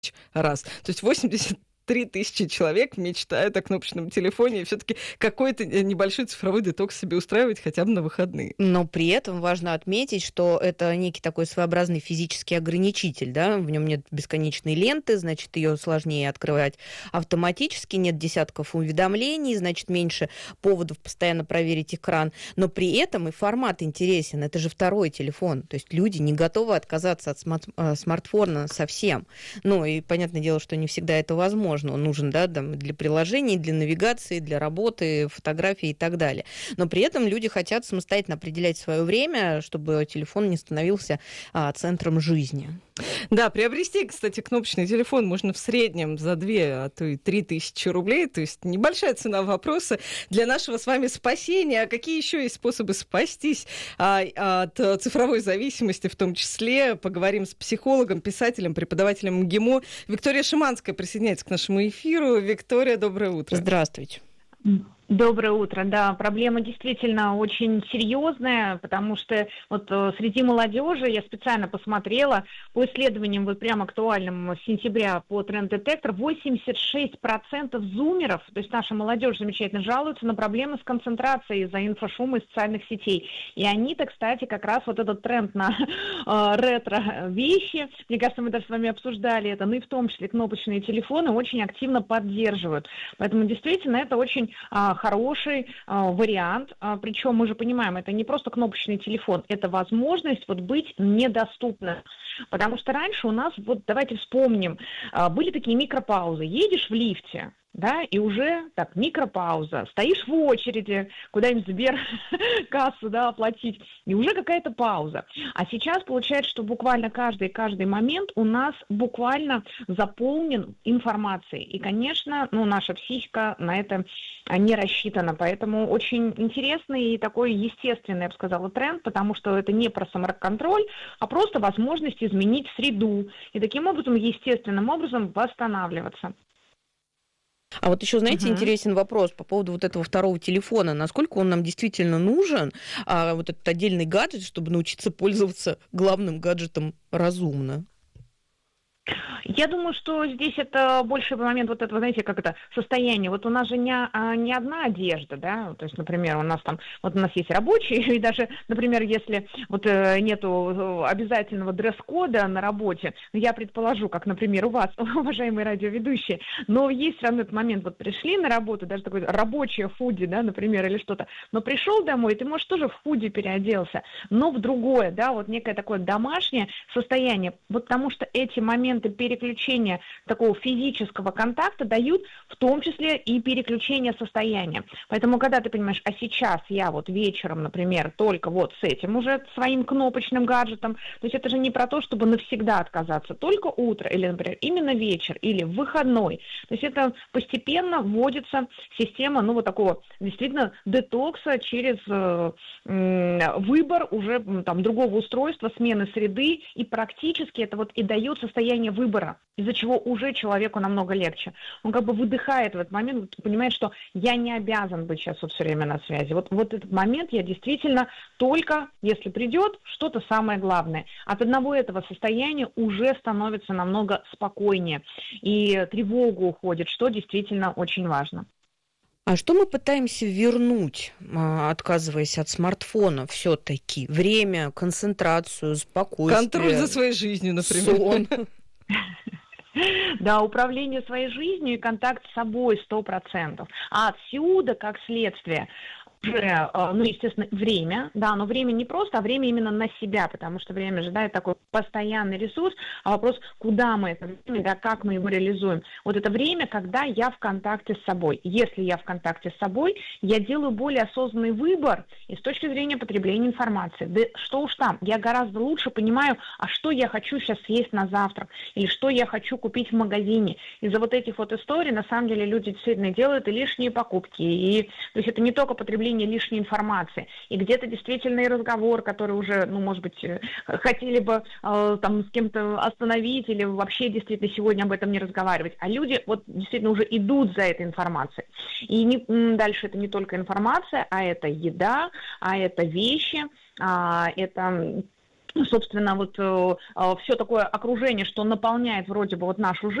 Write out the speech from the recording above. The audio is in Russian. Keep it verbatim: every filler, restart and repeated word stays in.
раз. То есть восемьдесят три тысячи человек мечтают о кнопочном телефоне, и все-таки какой-то небольшой цифровой детокс себе устраивать хотя бы на выходные. Но при этом важно отметить, что это некий такой своеобразный физический ограничитель, да, в нем нет бесконечной ленты, значит, ее сложнее открывать автоматически, нет десятков уведомлений, значит, меньше поводов постоянно проверить экран, но при этом и формат интересен, это же второй телефон, то есть люди не готовы отказаться от смарт- смартфона совсем. Ну, и понятное дело, что не всегда это возможно. Он нужен, да, для приложений, для навигации, для работы, фотографий и так далее. Но при этом люди хотят самостоятельно определять свое время, чтобы телефон не становился а, центром жизни. Да, приобрести, кстати, кнопочный телефон можно в среднем за две, а то и три тысячи рублей, то есть небольшая цена вопроса для нашего с вами спасения. А какие еще есть способы спастись а, от цифровой зависимости, в том числе поговорим с психологом, писателем, преподавателем МГИМО. Виктория Шиманская присоединяется к нашему эфиру. Виктория, доброе утро. Здравствуйте. Доброе утро. Да, проблема действительно очень серьезная, потому что вот среди молодежи я специально посмотрела по исследованиям вот прям актуальным с сентября по Тренд-Детектор, восемьдесят шесть процентов зумеров, то есть наша молодежь замечательно жалуются на проблемы с концентрацией из-за инфошума и социальных сетей. И они-то, кстати, как раз вот этот тренд на э, ретро-вещи, мне кажется, мы даже с вами обсуждали это, ну и в том числе кнопочные телефоны очень активно поддерживают. Поэтому действительно это очень э, хороший э, вариант, э, причем мы же понимаем, это не просто кнопочный телефон, это возможность вот быть недоступным, потому что раньше у нас, вот давайте вспомним, э, были такие микропаузы, едешь в лифте, да, и уже так, микропауза, стоишь в очереди, куда-нибудь Сбер кассу, да, оплатить, и уже какая-то пауза. А сейчас получается, что буквально каждый, каждый момент у нас буквально заполнен информацией. И, конечно, ну, наша психика на это не рассчитана, поэтому очень интересный и такой естественный, я бы сказала, тренд, потому что это не про самоконтроль, а просто возможность изменить среду и таким образом, естественным образом восстанавливаться. А вот еще, знаете, Uh-huh. интересен вопрос по поводу вот этого второго телефона. Насколько он нам действительно нужен, а вот этот отдельный гаджет, чтобы научиться пользоваться главным гаджетом разумно? Я думаю, что здесь это больше момент вот этого, знаете, как это состояние. Вот у нас же не, не одна одежда, да, то есть, например, у нас там, вот у нас есть рабочие, и даже, например, если вот нету обязательного дресс-кода на работе, я предположу, как, например, у вас, уважаемые радиоведущие, но есть все равно этот момент, вот пришли на работу, даже такой рабочее худи, да, например, или что-то, но пришел домой, ты, может, тоже в худи переоделся, но в другое, да, вот некое такое домашнее состояние, вот потому что эти моменты переключения такого физического контакта дают в том числе и переключение состояния. Поэтому, когда ты понимаешь, а сейчас я вот вечером, например, только вот с этим уже своим кнопочным гаджетом, то есть это же не про то, чтобы навсегда отказаться, только утро или, например, именно вечер или в выходной. То есть это постепенно вводится система, ну, вот такого действительно детокса через э, э, выбор уже там другого устройства, смены среды, и практически это вот и дает состояние выбора, из-за чего уже человеку намного легче. Он как бы выдыхает в этот момент, понимает, что я не обязан быть сейчас вот все время на связи. Вот, вот этот момент я действительно только, если придет, что-то самое главное. От одного этого состояния уже становится намного спокойнее. И тревога уходит, что действительно очень важно. А что мы пытаемся вернуть, отказываясь от смартфона все-таки? Время, концентрацию, спокойствие. Контроль за своей жизнью, например. Сон. Да, управление своей жизнью и контакт с собой сто процентов. А отсюда, как следствие, уже, ну, естественно, время, да, но время не просто, а время именно на себя, потому что время же, да, это такой постоянный ресурс, а вопрос, куда мы это время, да, как мы его реализуем. Вот это время, когда я в контакте с собой. Если я в контакте с собой, я делаю более осознанный выбор и с точки зрения потребления информации. Да что уж там, я гораздо лучше понимаю, а что я хочу сейчас съесть на завтрак, или что я хочу купить в магазине. Из-за вот этих вот историй, на самом деле, люди действительно делают и лишние покупки, и, то есть это не только потребление лишней информации. И где-то действительно и разговор, который уже, ну, может быть, хотели бы э, там с кем-то остановить или вообще действительно сегодня об этом не разговаривать. А люди вот действительно уже идут за этой информацией. И не, дальше это не только информация, а это еда, а это вещи, а это собственно, вот все такое окружение, что наполняет вроде бы вот нашу жизнь,